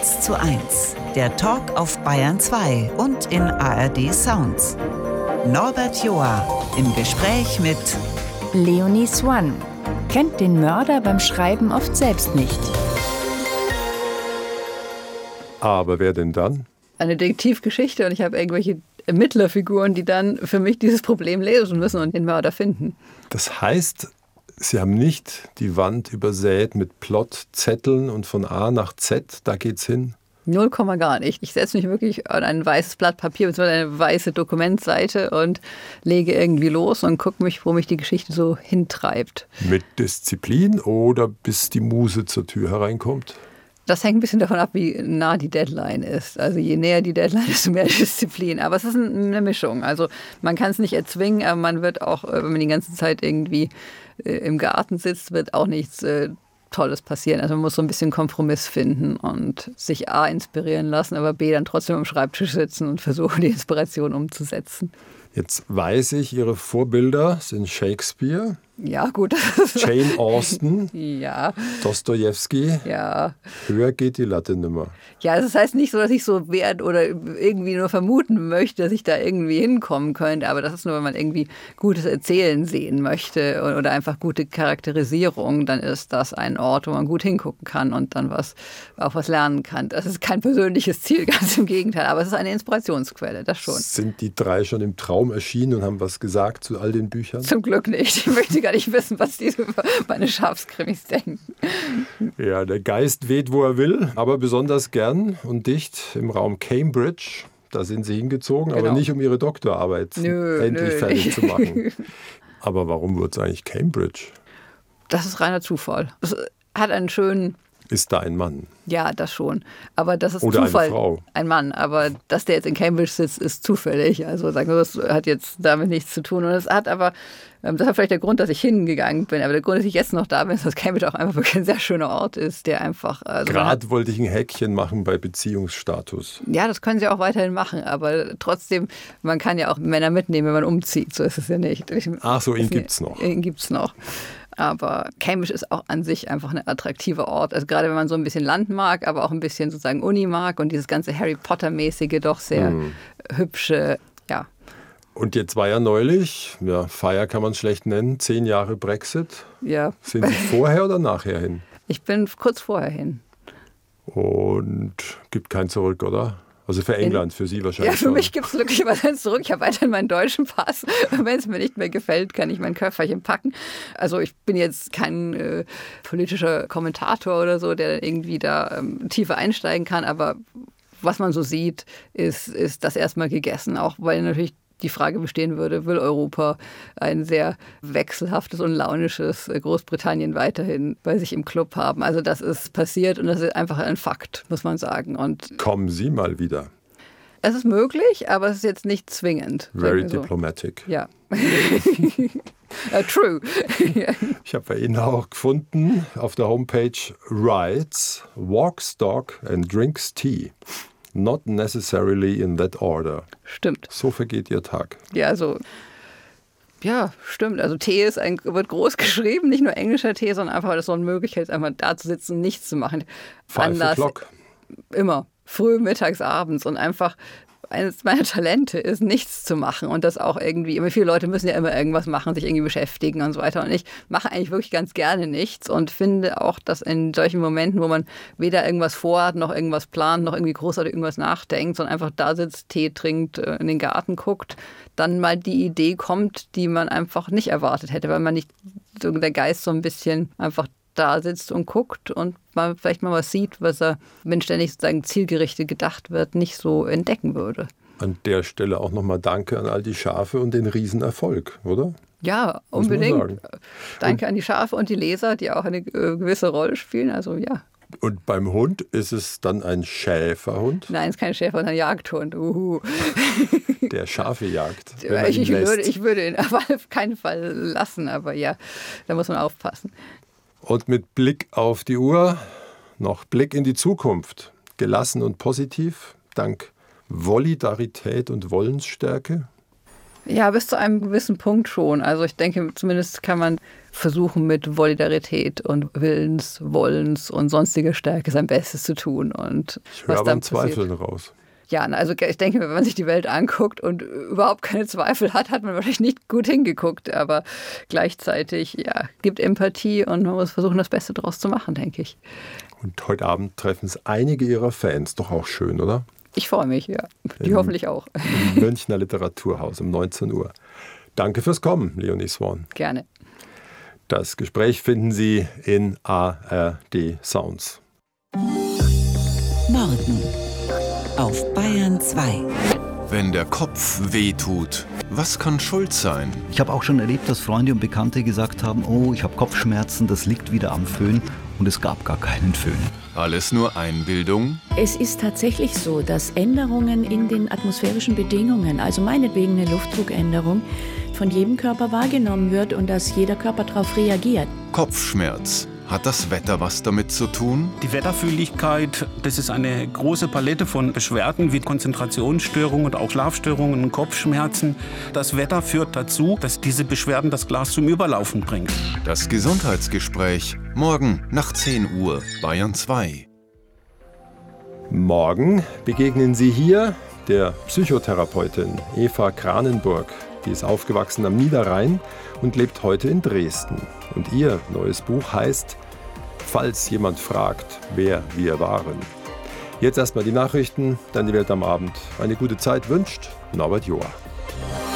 1:1, der Talk auf Bayern 2 und in ARD Sounds. Norbert Joa im Gespräch mit Leonie Swann kennt den Mörder beim Schreiben oft selbst nicht. Aber wer denn dann? Eine Detektivgeschichte und ich habe irgendwelche Ermittlerfiguren, die dann für mich dieses Problem lösen müssen und den Mörder finden. Das heißt, Sie haben nicht die Wand übersät mit Plotzetteln und von A nach Z, da geht's hin? 0, gar nicht. Ich setze mich wirklich an ein weißes Blatt Papier bzw. eine weiße Dokumentseite und lege irgendwie los und gucke mich, wo mich die Geschichte so hintreibt. Mit Disziplin oder bis die Muse zur Tür hereinkommt? Das hängt ein bisschen davon ab, wie nah die Deadline ist. Also je näher die Deadline, desto mehr Disziplin. Aber es ist eine Mischung. Also man kann es nicht erzwingen, aber man wird auch, wenn man die ganze Zeit irgendwie im Garten sitzt, wird auch nichts Tolles passieren. Also man muss so ein bisschen Kompromiss finden und sich A inspirieren lassen, aber B dann trotzdem am Schreibtisch sitzen und versuchen, die Inspiration umzusetzen. Jetzt weiß ich, Ihre Vorbilder sind Shakespeare, ja, gut. Jane Austen, ja. Dostojewski. Ja. Höher geht die Latte nimmer. Ja, das heißt nicht so, dass ich so wert oder irgendwie nur vermuten möchte, dass ich da irgendwie hinkommen könnte. Aber das ist nur, wenn man irgendwie gutes Erzählen sehen möchte oder einfach gute Charakterisierung, dann ist das ein Ort, wo man gut hingucken kann und dann auch was lernen kann. Das ist kein persönliches Ziel, ganz im Gegenteil. Aber es ist eine Inspirationsquelle, das schon. Sind die drei schon im Traum erschienen und haben was gesagt zu all den Büchern? Zum Glück nicht. Ich möchte gar nicht wissen, was die über meine Schafskrimis denken. Ja, der Geist weht, wo er will, aber besonders gern und dicht im Raum Cambridge. Da sind Sie hingezogen, genau. Aber nicht, um Ihre Doktorarbeit endlich fertig zu machen. Aber warum wurde es eigentlich Cambridge? Das ist reiner Zufall. Es hat einen schönen... Ist da ein Mann? Ja, das schon. Aber das ist Oder Zufall. Eine Frau. Ein Mann. Aber dass der jetzt in Cambridge sitzt, ist zufällig. Also sagen wir, das hat jetzt damit nichts zu tun. Und es hat aber, das ist vielleicht der Grund, dass ich hingegangen bin. Aber der Grund, dass ich jetzt noch da bin, ist, dass Cambridge auch einfach wirklich ein sehr schöner Ort ist, der einfach... Gerade wollte ich ein Häkchen machen bei Beziehungsstatus. Ja, das können Sie auch weiterhin machen. Aber trotzdem, man kann ja auch Männer mitnehmen, wenn man umzieht. So ist es ja nicht. Ach so, ihn gibt's noch. Ihn gibt's noch. Aber Cambridge ist auch an sich einfach ein attraktiver Ort. Also gerade wenn man so ein bisschen Land mag, aber auch ein bisschen sozusagen Uni mag und dieses ganze Harry Potter-mäßige, doch sehr hübsche, ja. Und jetzt war ja neulich, Feier kann man es schlecht nennen, 10 Jahre Brexit. Ja. Sind Sie vorher oder nachher hin? Ich bin kurz vorher hin. Und gibt kein Zurück, oder? Also für England, für Sie wahrscheinlich. Ja, für mich gibt es glücklicherweise ein Zurück. Ich habe weiterhin meinen deutschen Pass. Wenn es mir nicht mehr gefällt, kann ich mein Köfferchen packen. Also ich bin jetzt kein politischer Kommentator oder so, der irgendwie da tiefer einsteigen kann. Aber was man so sieht, ist das erstmal gegessen. Auch weil natürlich die Frage bestehen würde, will Europa ein sehr wechselhaftes und launisches Großbritannien weiterhin bei sich im Club haben. Also das ist passiert und das ist einfach ein Fakt, muss man sagen. Und kommen Sie mal wieder. Es ist möglich, aber es ist jetzt nicht zwingend. Very diplomatic. Ja. True. Ich habe bei Ihnen auch gefunden auf der Homepage Rides, Walks Dog and Drinks Tea. Not necessarily in that order. Stimmt. So vergeht Ihr Tag. Ja, also, ja, stimmt. Also Tee wird groß geschrieben, nicht nur englischer Tee, sondern einfach so eine Möglichkeit, einfach da zu sitzen, nichts zu machen. 5 o'clock. Immer. Früh, mittags, abends und einfach... Eines meiner Talente ist, nichts zu machen und das auch irgendwie, immer viele Leute müssen ja immer irgendwas machen, sich irgendwie beschäftigen und so weiter und ich mache eigentlich wirklich ganz gerne nichts und finde auch, dass in solchen Momenten, wo man weder irgendwas vorhat, noch irgendwas plant, noch irgendwie großartig irgendwas nachdenkt, sondern einfach da sitzt, Tee trinkt, in den Garten guckt, dann mal die Idee kommt, die man einfach nicht erwartet hätte, weil man nicht, so der Geist so ein bisschen einfach da sitzt und guckt und man vielleicht mal was sieht, was er, wenn ständig sozusagen zielgerichtet gedacht wird, nicht so entdecken würde. An der Stelle auch nochmal Danke an all die Schafe und den Riesenerfolg, oder? Ja, unbedingt. Danke an die Schafe und die Leser, die auch eine gewisse Rolle spielen. Also ja. Und beim Hund ist es dann ein Schäferhund? Nein, es ist kein Schäfer, sondern ein Jagdhund. Der Schafe jagt. Ich würde ihn auf keinen Fall lassen, aber ja, da muss man aufpassen. Und mit Blick auf die Uhr noch Blick in die Zukunft. Gelassen und positiv, dank Volidarität und Wollensstärke? Ja, bis zu einem gewissen Punkt schon. Also ich denke, zumindest kann man versuchen mit Volidarität und Wollens und sonstiger Stärke sein Bestes zu tun. Und ich höre aber Zweifeln raus. Ja, also ich denke, wenn man sich die Welt anguckt und überhaupt keine Zweifel hat, hat man wahrscheinlich nicht gut hingeguckt. Aber gleichzeitig, ja, gibt Empathie und man muss versuchen, das Beste daraus zu machen, denke ich. Und heute Abend treffen es einige Ihrer Fans. Doch auch schön, oder? Ich freue mich, ja. Die hoffentlich auch. Im Münchner Literaturhaus um 19 Uhr. Danke fürs Kommen, Leonie Swan. Gerne. Das Gespräch finden Sie in ARD Sounds. Morgen auf Bayern 2. Wenn der Kopf wehtut, was kann schuld sein? Ich habe auch schon erlebt, dass Freunde und Bekannte gesagt haben, oh, ich habe Kopfschmerzen, das liegt wieder am Föhn. Und es gab gar keinen Föhn. Alles nur Einbildung? Es ist tatsächlich so, dass Änderungen in den atmosphärischen Bedingungen, also meinetwegen eine Luftdruckänderung, von jedem Körper wahrgenommen wird und dass jeder Körper darauf reagiert. Kopfschmerz. Hat das Wetter was damit zu tun? Die Wetterfühligkeit, das ist eine große Palette von Beschwerden wie Konzentrationsstörungen und auch Schlafstörungen und Kopfschmerzen. Das Wetter führt dazu, dass diese Beschwerden das Glas zum Überlaufen bringt. Das Gesundheitsgespräch morgen nach 10 Uhr, Bayern 2. Morgen begegnen Sie hier der Psychotherapeutin Eva Kranenburg. Die ist aufgewachsen am Niederrhein und lebt heute in Dresden. Und ihr neues Buch heißt »Falls jemand fragt, wer wir waren«. Jetzt erstmal die Nachrichten, dann die Welt am Abend. Eine gute Zeit wünscht Norbert Joa.